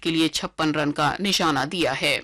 के लिए 56 रन का निशाना दिया है।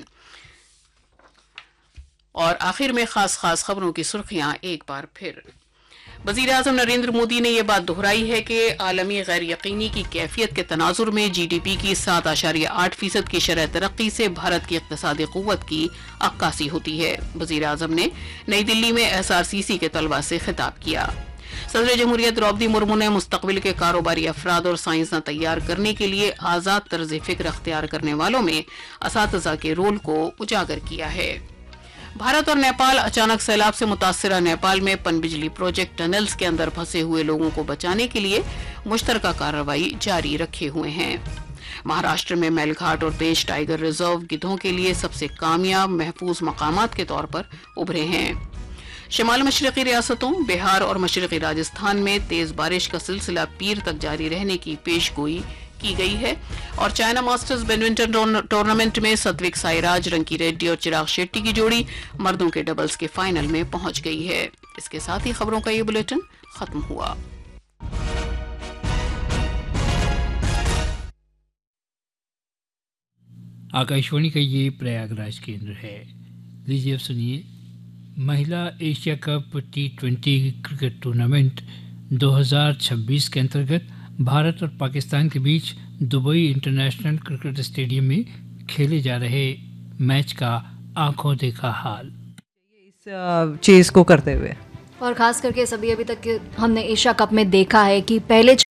और आखिर में खास खबरों की सुर्खियां एक बार फिर। वज़ीर-ए-आज़म नरेंद्र मोदी ने यह बात दोहराई है कि आलमी गैर यकीनी की कैफियत के तनाजुर में GDP की 7.8% की शरह तरक्की से भारत की इक़्तिसादी क़ुव्वत की अक्कासी होती है। वज़ीर-ए-आज़म ने नई दिल्ली में SRCC के तलबा से खिताब किया। सदर जमहूरियत द्रौपदी मुर्मू ने मुस्तक़बिल के कारोबारी अफराद और साइंसदान तैयार करने के लिए आज़ाद तर्ज़ फ़िक्र अख्तियार करने वालों में असातिज़ा के रोल को उजागर किया है। भारत और नेपाल अचानक सैलाब से मुतासिरा नेपाल में पनबिजली प्रोजेक्ट टनल्स के अंदर फंसे हुए लोगों को बचाने के लिए मुश्तरका कार्रवाई जारी रखे हुए हैं। महाराष्ट्र में मेलघाट और पेंच टाइगर रिजर्व गिद्धों के लिए सबसे कामयाब महफूज मकामात के तौर पर उभरे हैं। शिमाल मशरक़ी रियासतों बिहार और मशरक़ी राजस्थान में तेज बारिश का सिलसिला पीर तक जारी रहने की पेशगोई की गई है। और चाइना मास्टर्स बैडमिंटन टूर्नामेंट में सात्विक साईराज, रंकी रेड्डी और चिराग शेट्टी की जोड़ी मर्दों के डबल्स के फाइनल में पहुंच गई है। इसके साथ ही खबरों का ये बुलेटिन खत्म हुआ। आकाशवाणी का ये प्रयागराज केंद्र है। लीजिए अब सुनिए महिला Asia cup T20 cricket tournament 2026 के अंतर्गत भारत और पाकिस्तान के बीच दुबई इंटरनेशनल क्रिकेट स्टेडियम में खेले जा रहे मैच का आंखों देखा हाल इस चीज़ को करते हुए, और ख़ास करके सभी अभी तक हमने एशिया कप में देखा है कि पहले